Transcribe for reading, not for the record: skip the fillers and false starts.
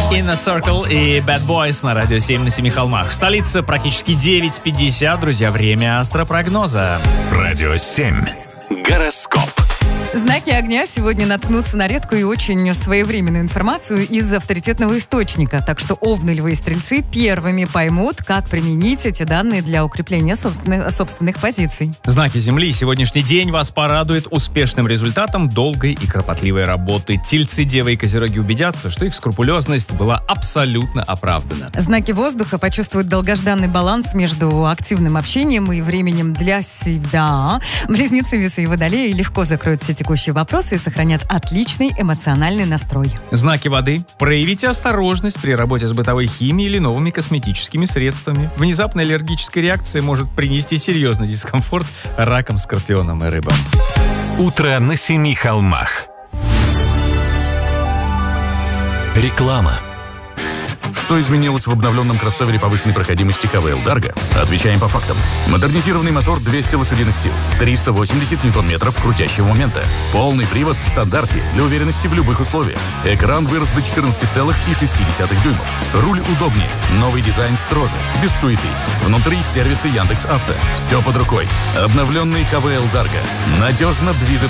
Inner Circle и Bad Boys на радио 7 на Семи холмах. В столице практически 9:50. Друзья, время астропрогноза. Радио 7. Гороскоп. Знаки огня сегодня наткнутся на редкую и очень своевременную информацию из авторитетного источника. Так что овны, львы и стрельцы первыми поймут, как применить эти данные для укрепления собственных позиций. Знаки Земли. Сегодняшний день вас порадует успешным результатом долгой и кропотливой работы. Тельцы, девы и козероги убедятся, что их скрупулезность была абсолютно оправдана. Знаки воздуха почувствуют долгожданный баланс между активным общением и временем для себя. Близнецы, весы и водолеи легко закроют все текущие вопросы и сохранят отличный эмоциональный настрой. Знаки воды. Проявите осторожность при работе с бытовой химией или новыми косметическими средствами. Внезапная аллергическая реакция может принести серьезный дискомфорт ракам, скорпионам и рыбам. Утро на Семи холмах. Реклама. Что изменилось в обновленном кроссовере повышенной проходимости ХВЛ Дарго? Отвечаем по фактам. Модернизированный мотор 200 лошадиных сил, 380 ньютон-метров крутящего момента, полный привод в стандарте для уверенности в любых условиях. Экран вырос до 14,6 дюймов. Руль удобнее, новый дизайн строже, без суеты. Внутри сервисы Яндекс.Авто. Все под рукой. Обновленный ХВЛ Дарго надежно движет